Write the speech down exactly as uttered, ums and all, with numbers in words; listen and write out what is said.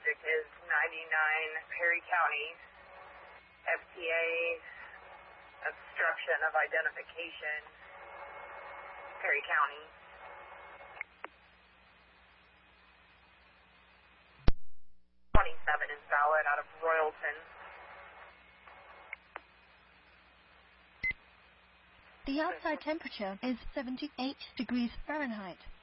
subject is ninety-nine Perry County, F T A, obstruction of identification, Perry County. twenty-seven is valid out of Royalton. The outside temperature is seventy-eight degrees Fahrenheit.